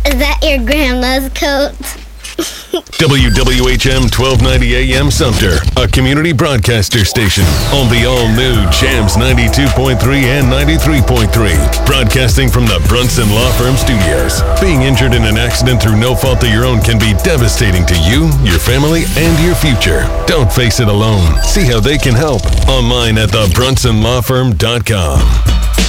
Is that your grandma's coat? WWHM 1290 AM Sumter, a community broadcaster station on the all-new Jams 92.3 and 93.3. Broadcasting from the Brunson Law Firm Studios. Being injured in an accident through no fault of your own can be devastating to you, your family, and your future. Don't face it alone. See how they can help online at thebrunsonlawfirm.com.